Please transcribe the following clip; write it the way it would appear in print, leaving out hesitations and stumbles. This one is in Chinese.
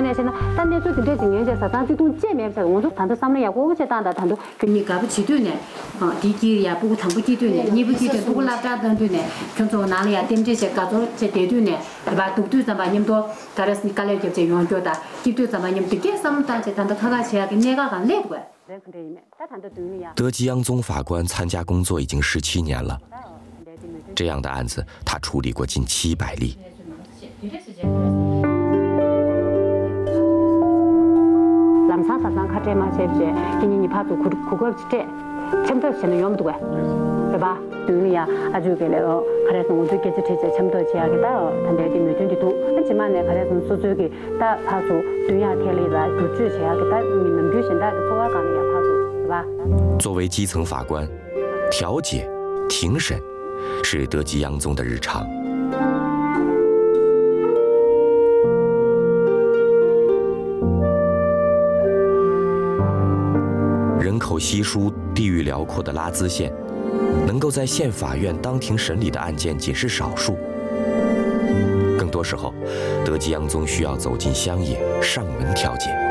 呢，现在但那最近这几年就是咱这种见面，我说谈到上面呀，我这当的谈到跟你搞不起对呢，地地呀，不过谈不起对呢，你不记得不过拉扎等对呢，从从哪里呀，点这些搞做这对对呢，对吧？都对咱们你们多，当然是你搞了就这用着的，对对咱们你们对这什么单子谈到看看去，跟那个很累不？ 德吉央宗法官参加工作已经17年了，这样的案子他处理过近700例。 对吧？对呀，아주 그래요. 그래서 우주 계제체 참도 지하겠다. 근데 이제 뮤준도 하지만 그래서 수주기 다 파주对呀 贴里的 우주 지하겠다. 你们 bü신다 个做岗也파주， 对吧？ 作为基层法官，调解、庭审是德吉央宗的日常。人口稀疏、地域辽阔的拉孜县。 能够在县法院当庭审理的案件仅是少数，更多时候，德吉央宗需要走进乡野上门调解。